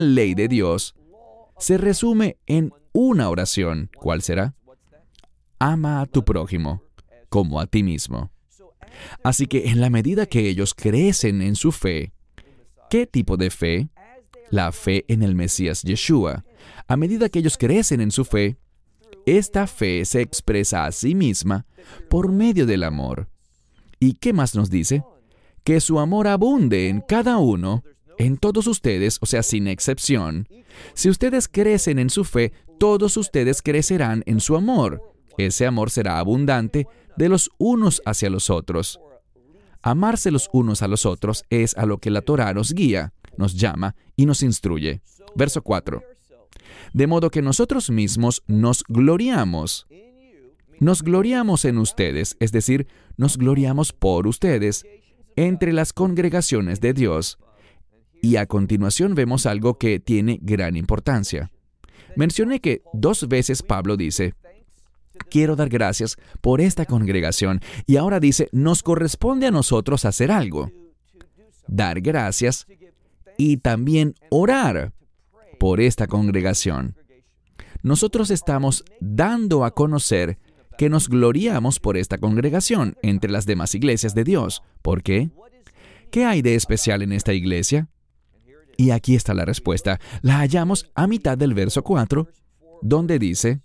ley de Dios se resume en una oración. ¿Cuál será? Ama a tu prójimo como a ti mismo. Así que en la medida que ellos crecen en su fe, ¿qué tipo de fe? La fe en el Mesías Yeshua. A medida que ellos crecen en su fe, esta fe se expresa a sí misma por medio del amor. ¿Y qué más nos dice? Que su amor abunde en cada uno, en todos ustedes, o sea, sin excepción. Si ustedes crecen en su fe, todos ustedes crecerán en su amor. Ese amor será abundante de los unos hacia los otros. Amarse los unos a los otros es a lo que la Torá nos guía, nos llama y nos instruye. Verso 4. De modo que nosotros mismos nos gloriamos. Nos gloriamos en ustedes, es decir, nos gloriamos por ustedes, entre las congregaciones de Dios. Y a continuación vemos algo que tiene gran importancia. Mencioné que 2 veces Pablo dice, quiero dar gracias por esta congregación, y ahora dice, nos corresponde a nosotros hacer algo. Dar gracias y también orar por esta congregación. Nosotros estamos dando a conocer que nos gloriamos por esta congregación entre las demás iglesias de Dios. ¿Por qué? ¿Qué hay de especial en esta iglesia? Y aquí está la respuesta. La hallamos a mitad del verso 4, donde dice,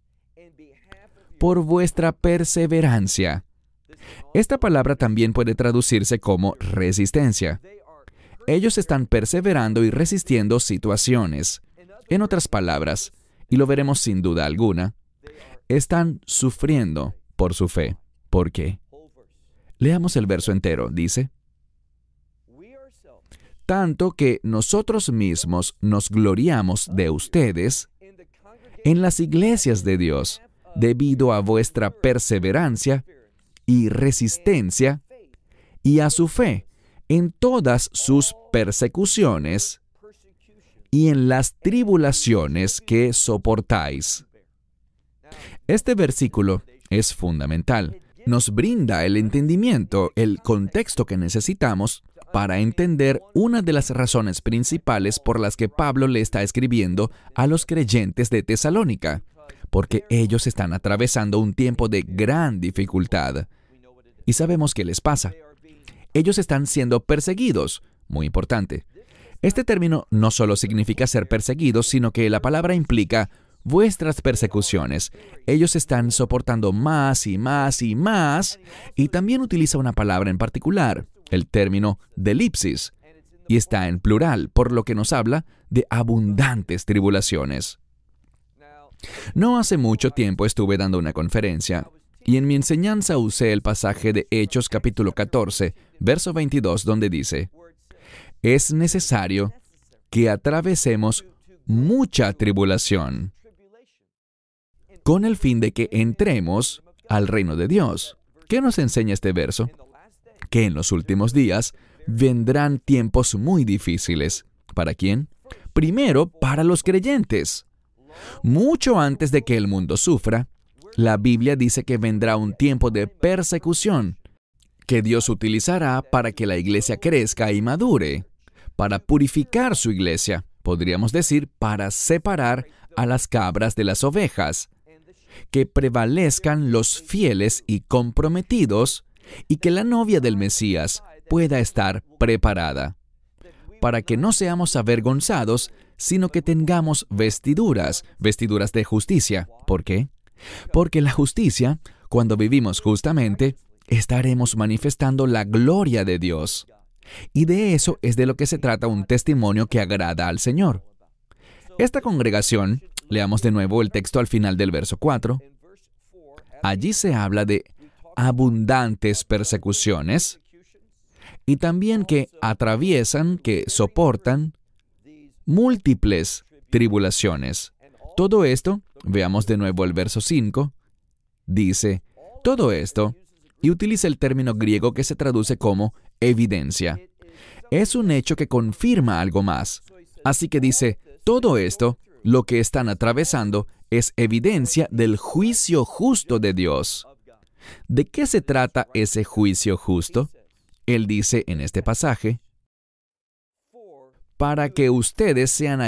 por vuestra perseverancia. Esta palabra también puede traducirse como resistencia. Ellos están perseverando y resistiendo situaciones. En otras palabras, y lo veremos sin duda alguna, están sufriendo por su fe. ¿Por qué? Leamos el verso entero. Dice, tanto que nosotros mismos nos gloriamos de ustedes en las iglesias de Dios, debido a vuestra perseverancia y resistencia y a su fe en todas sus persecuciones y en las tribulaciones que soportáis. Este versículo es fundamental. Nos brinda el entendimiento, el contexto que necesitamos para entender una de las razones principales por las que Pablo le está escribiendo a los creyentes de Tesalónica, porque ellos están atravesando un tiempo de gran dificultad. Y sabemos qué les pasa. Ellos están siendo perseguidos. Muy importante. Este término no solo significa ser perseguidos, sino que la palabra implica vuestras persecuciones. Ellos están soportando más y más y más, y también utiliza una palabra en particular, el término delipsis, y está en plural, por lo que nos habla de abundantes tribulaciones. No hace mucho tiempo estuve dando una conferencia, y en mi enseñanza usé el pasaje de Hechos capítulo 14, verso 22, donde dice, es necesario que atravesemos mucha tribulación, con el fin de que entremos al reino de Dios. ¿Qué nos enseña este verso? Que en los últimos días vendrán tiempos muy difíciles. ¿Para quién? Primero, para los creyentes. Mucho antes de que el mundo sufra, la Biblia dice que vendrá un tiempo de persecución que Dios utilizará para que la iglesia crezca y madure, para purificar su iglesia, podríamos decir, para separar a las cabras de las ovejas, que prevalezcan los fieles y comprometidos, y que la novia del Mesías pueda estar preparada, para que no seamos avergonzados, sino que tengamos vestiduras de justicia. ¿Por qué? Porque la justicia, cuando vivimos justamente, estaremos manifestando la gloria de Dios. Y de eso es de lo que se trata un testimonio que agrada al Señor. Esta congregación, leamos de nuevo el texto al final del verso 4, allí se habla de abundantes persecuciones y también que atraviesan, que soportan múltiples tribulaciones. Todo esto, veamos de nuevo el verso 5, dice, todo esto, y utiliza el término griego que se traduce como evidencia. Es un hecho que confirma algo más. Así que dice, todo esto, lo que están atravesando, es evidencia del juicio justo de Dios. ¿De qué se trata ese juicio justo? Él dice en este pasaje, para que ustedes sean